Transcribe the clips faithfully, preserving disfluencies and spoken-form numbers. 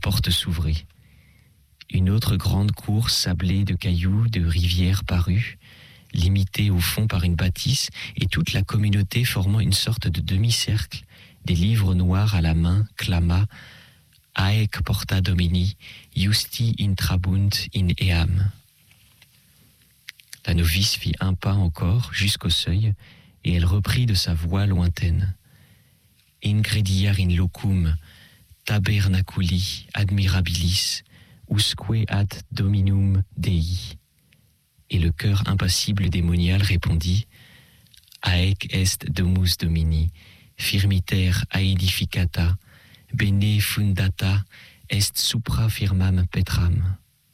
porte s'ouvrit. Une autre grande cour sablée de cailloux, de rivières parut, limitée au fond par une bâtisse, et toute la communauté formant une sorte de demi-cercle, des livres noirs à la main, clama « Haec porta Domini, justi intrabunt in eam ». La novice fit un pas encore jusqu'au seuil, et elle reprit de sa voix lointaine « Ingrediar in locum, tabernaculi admirabilis, usque ad dominum Dei ». Et le cœur impassible des moniales répondit « Haec est domus Domini, firmiter aedificata, bene fundata est supra firmam petram ».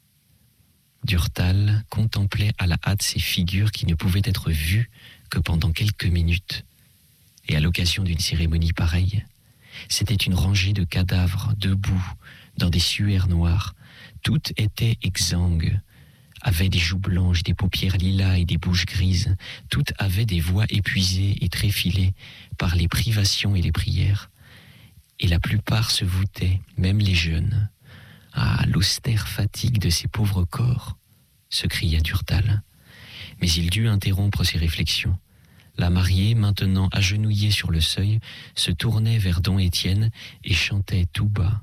Durtal contemplait à la hâte ces figures qui ne pouvaient être vues que pendant quelques minutes. Et à l'occasion d'une cérémonie pareille, c'était une rangée de cadavres debout dans des suaires noires. Toutes étaient exsangues, avaient des joues blanches, des paupières lilas et des bouches grises. Toutes avaient des voix épuisées et tréfilées par les privations et les prières. Et la plupart se voûtaient, même les jeunes. Ah, l'austère fatigue de ces pauvres corps, se cria Durtal. Mais il dut interrompre ses réflexions. La mariée, maintenant agenouillée sur le seuil, se tournait vers don Étienne et chantait tout bas.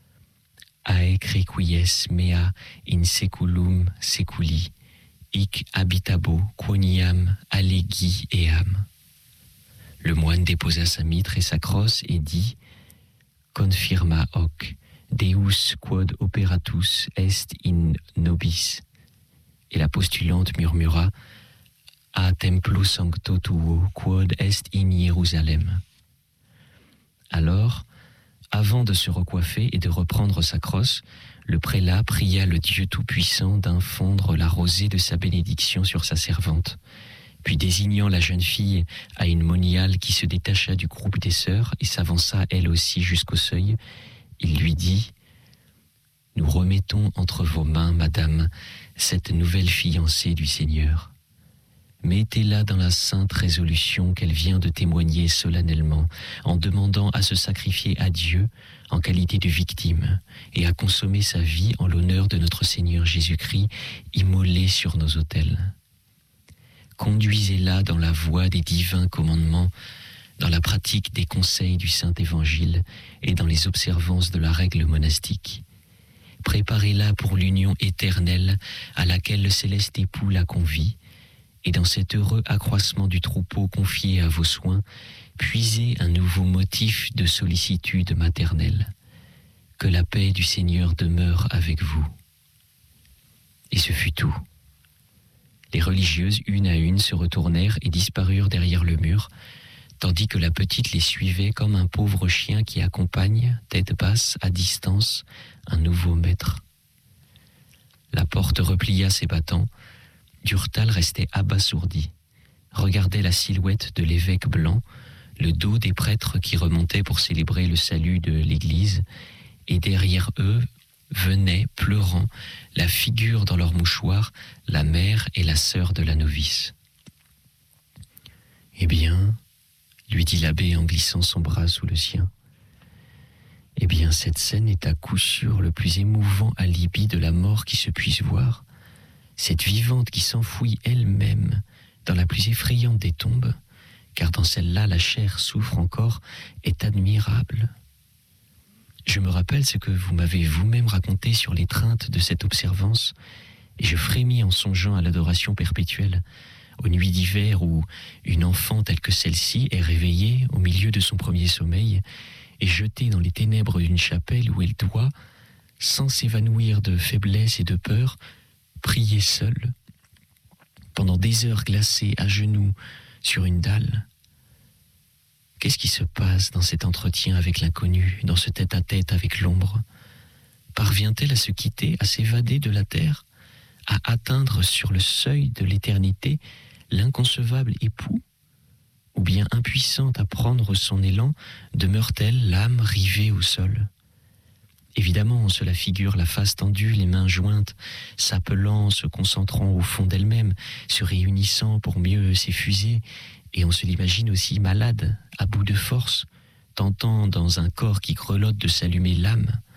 Haec requies mea in seculum seculi, hic habitabo quoniam allegi eam. Le moine déposa sa mitre et sa crosse et dit « Confirma hoc, Deus quod operatus est in nobis ». Et la postulante murmura « A templo sancto tuo quod est in Jérusalem ». Alors, avant de se recoiffer et de reprendre sa crosse, le prélat pria le Dieu Tout-Puissant d'infondre la rosée de sa bénédiction sur sa servante. Puis désignant la jeune fille à une moniale qui se détacha du groupe des sœurs et s'avança elle aussi jusqu'au seuil, il lui dit « Nous remettons entre vos mains, madame, cette nouvelle fiancée du Seigneur. Mettez-la dans la sainte résolution qu'elle vient de témoigner solennellement, en demandant à se sacrifier à Dieu en qualité de victime et à consommer sa vie en l'honneur de notre Seigneur Jésus-Christ, immolé sur nos autels. Conduisez-la dans la voie des divins commandements, dans la pratique des conseils du Saint-Évangile et dans les observances de la règle monastique. Préparez-la pour l'union éternelle à laquelle le céleste époux la convie, et dans cet heureux accroissement du troupeau confié à vos soins, puisez un nouveau motif de sollicitude maternelle. Que la paix du Seigneur demeure avec vous. » Et ce fut tout. Les religieuses, une à une, se retournèrent et disparurent derrière le mur, tandis que la petite les suivait comme un pauvre chien qui accompagne, tête basse, à distance, un nouveau maître. La porte replia ses battants. Durtal restait abasourdi, regardait la silhouette de l'évêque blanc, le dos des prêtres qui remontaient pour célébrer le salut de l'Église, et derrière eux venaient, pleurant, la figure dans leur mouchoir, la mère et la sœur de la novice. « Eh bien, » lui dit l'abbé en glissant son bras sous le sien, « eh bien, cette scène est à coup sûr le plus émouvant alibi de la mort qui se puisse voir. Cette vivante qui s'enfouit elle-même dans la plus effrayante des tombes, car dans celle-là la chair souffre encore, est admirable. Je me rappelle ce que vous m'avez vous-même raconté sur l'étreinte de cette observance, et je frémis en songeant à l'adoration perpétuelle, aux nuits d'hiver où une enfant telle que celle-ci est réveillée au milieu de son premier sommeil et jetée dans les ténèbres d'une chapelle où elle doit, sans s'évanouir de faiblesse et de peur, prier seule, pendant des heures glacées à genoux sur une dalle. Qu'est-ce qui se passe dans cet entretien avec l'inconnu, dans ce tête-à-tête avec l'ombre? Parvient-elle à se quitter, à s'évader de la terre, à atteindre sur le seuil de l'éternité l'inconcevable époux? Ou bien impuissante à prendre son élan, demeure-t-elle l'âme rivée au sol? Évidemment, on se la figure la face tendue, les mains jointes, s'appelant, se concentrant au fond d'elle-même, se réunissant pour mieux s'effuser, et on se l'imagine aussi malade, à bout de force, tentant dans un corps qui grelotte de s'allumer l'âme.